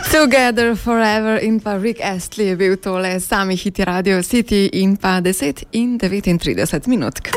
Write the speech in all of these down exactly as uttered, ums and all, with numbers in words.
Together Forever in pa Rick Astley je bil tole sami hiti Radio City in pa deset in devetintrideset minutk.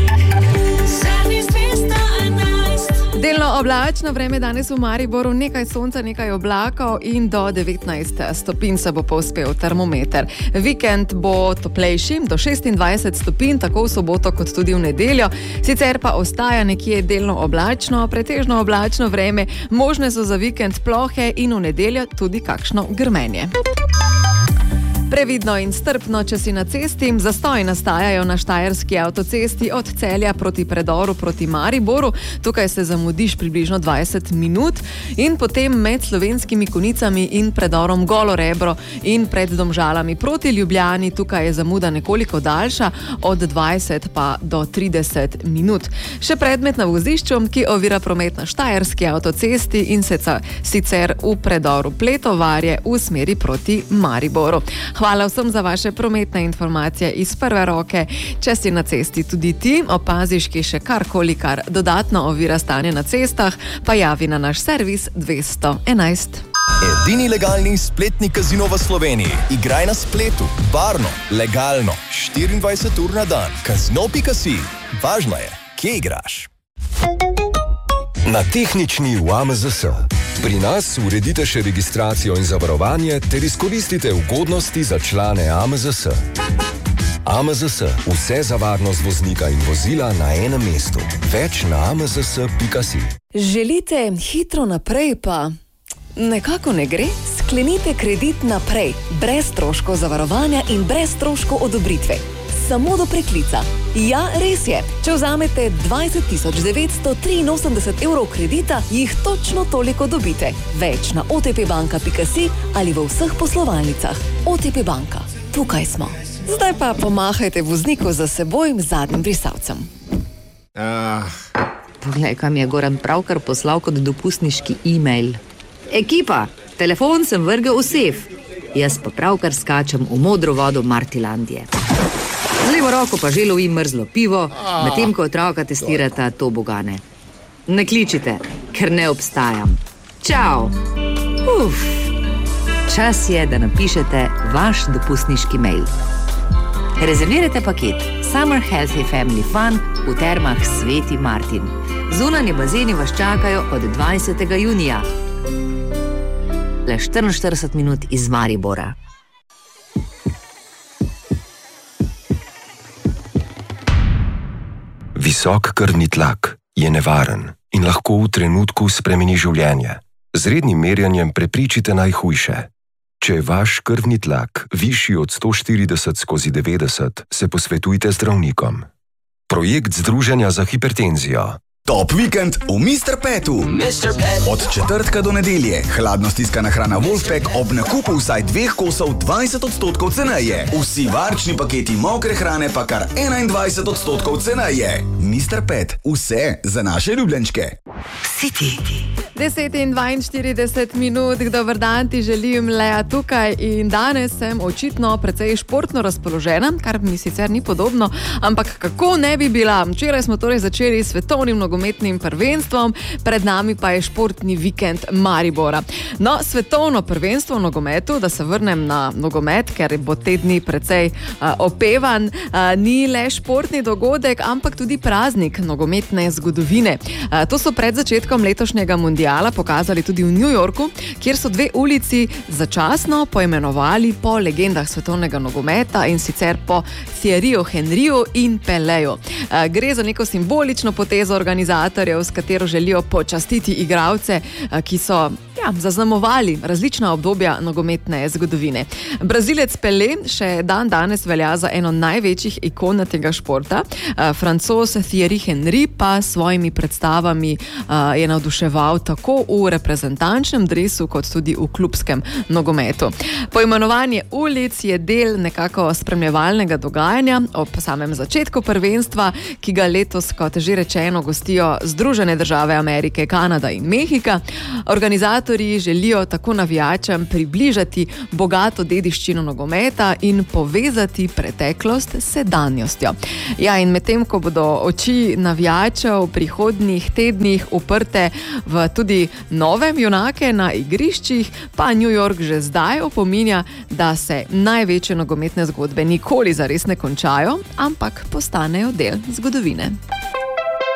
Delno oblačno vreme danes v Mariboru, nekaj sonca, nekaj oblakov in do devetnajst stopinj se bo povzpel termometer. Vikend bo toplejši, do šestindvajset stopinj, tako v soboto kot tudi v nedeljo. Sicer pa ostaja nekje delno oblačno, pretežno oblačno vreme, možne so za vikend plohe in v nedeljo tudi kakšno grmenje. Previdno in strpno, če si na cesti, zastoji nastajajo na štajerski avtocesti od Celja proti predoru proti Mariboru. Tukaj se zamudiš približno dvajset minut in potem med Slovenskimi Konicami in predorom Golo Rebro in pred Domžalami proti Ljubljani. Tukaj je zamuda nekoliko daljša, od dvajset pa do trideset minut. Še predmet na vozišču, ki ovira promet na štajerski avtocesti in sicer v predoru Pletovarje v smeri proti Mariboru. Hvala vsem za vaše prometne informacije iz prve roke. Če si na cesti tudi ti, opaziš, ki še karkoli, kar dodatno ovira stanje na cestah, pa javi na naš servis dvesto enajst. Edini legalni spletni kazino v Sloveniji. Igraj na spletu, varno, legalno, štiriindvajset ur na dan. Kazino pika si. Važno je, kje igraš. Na tehnični v A M Z S. Pri nas uredite še registracijo in zavarovanje ter izkoristite ugodnosti za člane A M Z S. A M Z S. Vse za varnost voznika in vozila na enem mestu. Več na a m z s pika si. Želite hitro naprej, pa nekako ne gre? Sklenite kredit naprej, brez stroškov zavarovanja in brez stroškov odobritve. Samo do preklica. Ja, res je. Če vzamete dvajset tisoč devetsto triinosemdeset evrov kredita, jih točno toliko dobite. Več na o t p banka pika si ali v vseh poslovalnicah. O T P banka. Tukaj smo. Zdaj pa pomahajte vozniku za seboj zadnjim brisavcem. Uh. Poglej, kam je Goran pravkar poslal kot dopustniški e-mail. Ekipa, telefon sem vrgel v sef. Jaz pa pravkar skačem v modro vodo Martilandije. Z levo roko pa že lovim mrzlo pivo, medtem ko otroka testirata tobogane. Ne kličite, ker ne obstajam. Čau! Uf! Čas je, da napišete vaš dopustniški mail. Rezervirajte paket Summer Healthy Family Fun v termah Sveti Martin. Zunanje bazeni vas čakajo od dvajsetega junija. Le štiriinštirideset minut iz Maribora. Visok krvni tlak je nevaren in lahko v trenutku spremeni življenje. Z rednim merjanjem prepričite najhujše. Če je vaš krvni tlak višji od sto štirideset skozi devetdeset, se posvetujte zdravnikom. Projekt Združenja za hipertenzijo. Top vikend v mister Petu. mister Pet. Od četrtka do nedelje. Hladno stiskana hrana Wolfpack ob nakupu vsaj dveh kosov dvajset odstotkov ceneje. Vsi varčni paketi mokre hrane pa kar enaindvajset odstotkov ceneje. mister Pet. Vse za naše ljubljenčke. City. deset in dvainštirideset minut, dober dan ti želim, Lea tukaj in danes sem očitno precej športno razpoložena, kar mi sicer ni podobno, ampak kako ne bi bila. Včeraj smo torej začeli s svetovnim nogometnim prvenstvom, pred nami pa je športni vikend Maribora. No, svetovno prvenstvo v nogometu, da se vrnem na nogomet, ker bo te dni precej uh, opevan, uh, ni le športni dogodek, ampak tudi praznik nogometne zgodovine. Uh, to so pred začetkom letošnjega mundiala pokazali tudi v New Yorku, kjer so dve ulici začasno poimenovali po legendah svetovnega nogometa in sicer po Thierryju Henryju in Peleju. Gre za neko simbolično potezo organizatorjev, s katero želijo počastiti igralce, ki so ja, zaznamovali različna obdobja nogometne zgodovine. Brazilec Pelé še dan danes velja za eno največjih ikon tega športa. Francoz Thierry Henry pa s svojimi predstavami je navduševal tako v reprezentančnem dresu, kot tudi v klubskem nogometu. Poimenovanje ulic je del nekako spremljevalnega dogajanja ob samem začetku prvenstva, ki ga letos, kot že rečeno, gostijo sledijo Združene države Amerike, Kanada in Mehika. Organizatorji želijo tako navijačem približati bogato dediščino nogometa in povezati preteklost s sedanjostjo. Ja, in medtem, ko bodo oči navijačev v prihodnjih tednih uprte v tudi nove junake na igriščih, pa New York že zdaj opominja, da se največje nogometne zgodbe nikoli zares ne končajo, ampak postanejo del zgodovine.